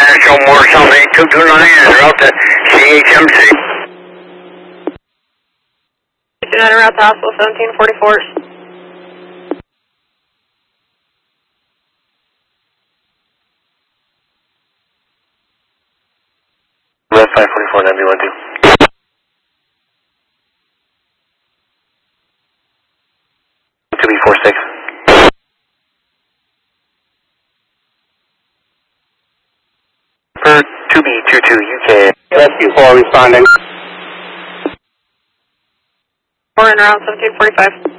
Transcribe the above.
National More South 8229 and route to CHMC. 229 route to Hospital 1744. Left 544, 9B12. To be 46. Per 2B22 UK. Rescue 4 responding. 4 in route 1745.